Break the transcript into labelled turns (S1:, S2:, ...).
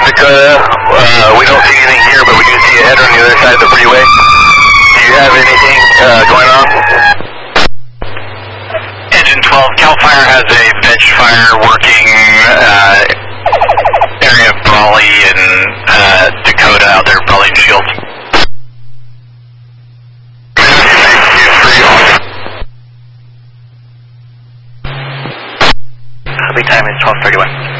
S1: Dakota. We don't see anything here, but we do see a header on the other side of the freeway. Do you have anything going on?
S2: Engine 12, CAL FIRE has a bench fire working area of Brawley and Dakota out there, Brawley and Shields.
S1: Lead time is 12:31.